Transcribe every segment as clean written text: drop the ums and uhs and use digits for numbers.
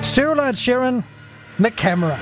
Cyril og Sheeran med Camera.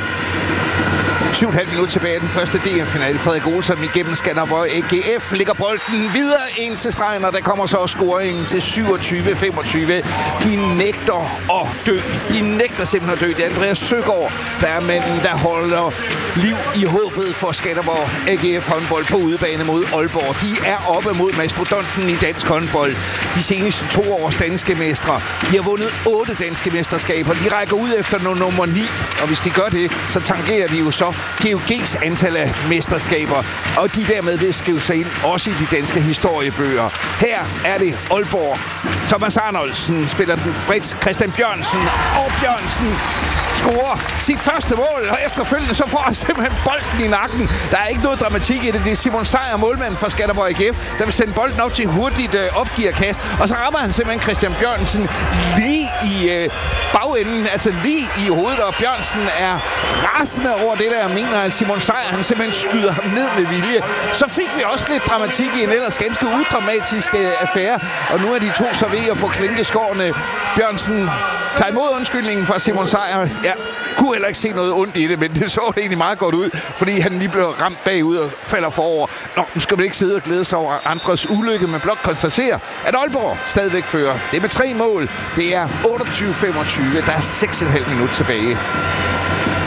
7,5 minutter tilbage i den første DM-finale. Frederik Olsson igennem Skanderborg. AGF ligger bolden videre ind til stregen, og der kommer så scoringen til 27-25. De nægter at dø. De nægter simpelthen at dø. Det er Andreas Søgaard, der er manden, der holder liv i håbet for Skanderborg AGF håndbold på udebane mod Aalborg. De er oppe mod mastodonten i dansk håndbold. De seneste 2 års danske mestre. De har vundet 8 danske mesterskaber. De rækker ud efter nummer 9, og hvis de gør det, så tangerer de jo så GOG's antal af mesterskaber, og de dermed vil skrive sig ind også i de danske historiebøger. Her er det Aalborg. Thomas Arnoldsen spiller den bredt. Christian Bjørnsen og Bjørnsen scorer sit første mål, og efterfølgende så får han simpelthen bolden i nakken. Der er ikke noget dramatik i det. Det er Simon Sejer, målmanden fra Skanderborg AGF, der vil sende bolden op til hurtigt opgearkast, og så rammer han simpelthen Christian Bjørnsen lige i bagenden, altså lige i hovedet, og Bjørnsen er rasende over det der, mener at Simon Sejer, han simpelthen skyder ham ned med vilje. Så fik vi også lidt dramatik i en ellers ganske udramatisk affære, og nu er de to så ved at få klinkeskårene. Bjørnsen tager imod undskyldningen fra Simon Sejer. Ja, kunne heller ikke se noget ondt i det, men det så det egentlig meget godt ud, fordi han lige blev ramt bagud og falder forover. Nå, nu skal man ikke sidde og glæde sig over andres ulykke, men blot konstatere, at Aalborg stadigvæk fører. Det er med 3 mål. Det er 28-25. Der er 6,5 minutter tilbage.